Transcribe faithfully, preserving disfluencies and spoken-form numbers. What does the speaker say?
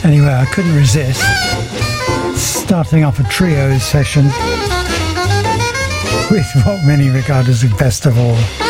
Anyway, I couldn't resist starting off a trio session with what many regard as the best of all.